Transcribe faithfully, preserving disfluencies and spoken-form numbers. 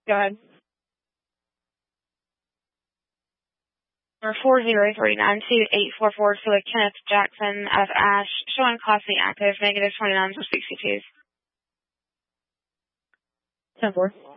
Go ahead. Number four zero three nine two eight four four to a Kenneth Jackson out of Ash, showing Class C active, negative twenty-nine for sixty-two. ten four.